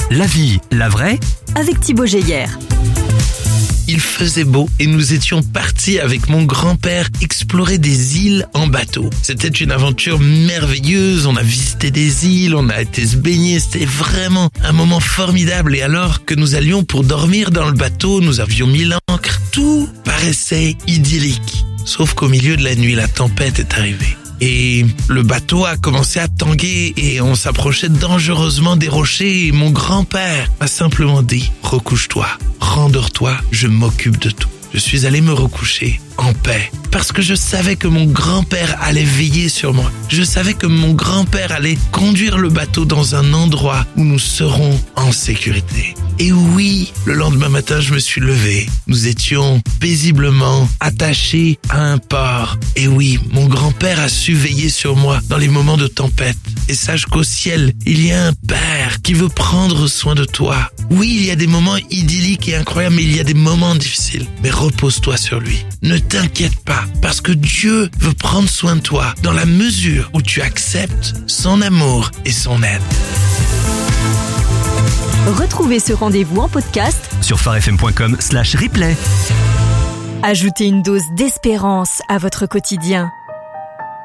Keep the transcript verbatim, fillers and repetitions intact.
La vie, la vraie, avec Thibaut Geyer. Il faisait beau et nous étions partis avec mon grand-père explorer des îles en bateau. C'était une aventure merveilleuse, on a visité des îles, on a été se baigner, c'était vraiment un moment formidable. Et alors que nous allions pour dormir dans le bateau, nous avions mis l'ancre, tout paraissait idyllique. Sauf qu'au milieu de la nuit, la tempête est arrivée. Et le bateau a commencé à tanguer et on s'approchait dangereusement des rochers et mon grand-père m'a simplement dit « Recouche-toi, rendors-toi, je m'occupe de tout ». Je suis allé me recoucher en paix parce que je savais que mon grand-père allait veiller sur moi. Je savais que mon grand-père allait conduire le bateau dans un endroit où nous serons en sécurité. Et oui, le lendemain matin, je me suis levé. Nous étions paisiblement attachés à un port. Et oui, mon grand-père a su veiller sur moi dans les moments de tempête. Et sache qu'au ciel, il y a un Père qui veut prendre soin de toi. Oui, il y a des moments idylliques et incroyables, mais il y a des moments difficiles. Mais repose-toi sur lui. Ne t'inquiète pas, parce que Dieu veut prendre soin de toi dans la mesure où tu acceptes son amour et son aide. Retrouvez ce rendez-vous en podcast sur farfm.com slash replay. Ajoutez une dose d'espérance à votre quotidien.